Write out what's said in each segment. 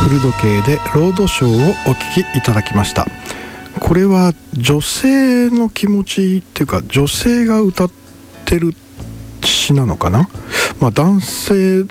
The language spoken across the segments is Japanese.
古時計でロードショーをお聴きいただきました。これは女性の気持ちっていうか、女性が歌ってる詩なのかな。男性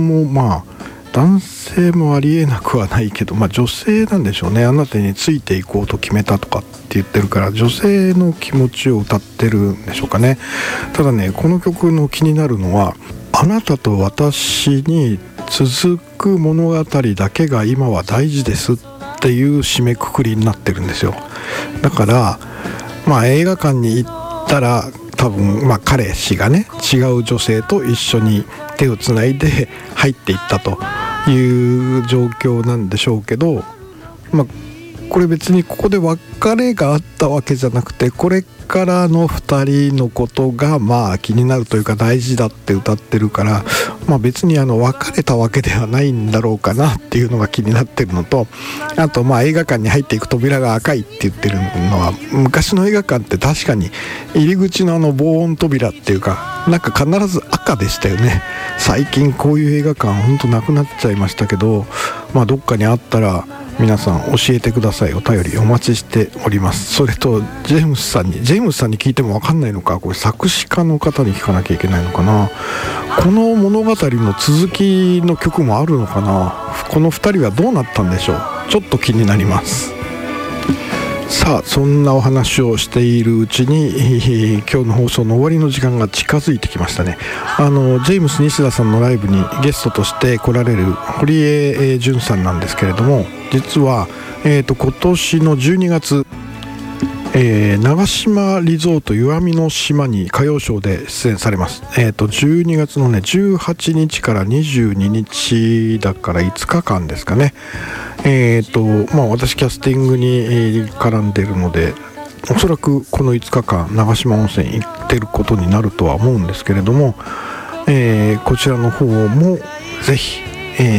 もありえなくはないけど、女性なんでしょうね。あなたについていこうと決めたとかって言ってるから、女性の気持ちを歌ってるんでしょうかね。ただね、この曲の気になるのは、あなたと私に続く物語だけが今は大事ですっていう締めくくりになってるんですよ。だから映画館に行ったら多分彼氏がね、違う女性と一緒に手をつないで入っていったという状況なんでしょうけど、これ別にここで別れがあったわけじゃなくて、これからの2人のことが気になるというか大事だって歌ってるから、別に別れたわけではないんだろうかなっていうのが気になってるのと、あと映画館に入っていく扉が赤いって言ってるのは、昔の映画館って確かに入り口の防音扉っていうか必ず赤でしたよね。最近こういう映画館ほんとなくなっちゃいましたけど、どっかにあったら皆さん教えてください。お便りお待ちしております。それとジェームスさんに聞いても分かんないのか、これ作詞家の方に聞かなきゃいけないのかな。この物語の続きの曲もあるのかな。この2人はどうなったんでしょう。ちょっと気になります。さあ、そんなお話をしているうちに今日の放送の終わりの時間が近づいてきましたね。ジェームス西田さんのライブにゲストとして来られる堀江潤さんなんですけれども、実は、今年の12月、長島リゾート湯あみの島に歌謡ショーで出演されます。12月のね18日から22日だから5日間ですかね。私キャスティングに絡んでるので、おそらくこの5日間長島温泉行ってることになるとは思うんですけれども、こちらの方もぜひ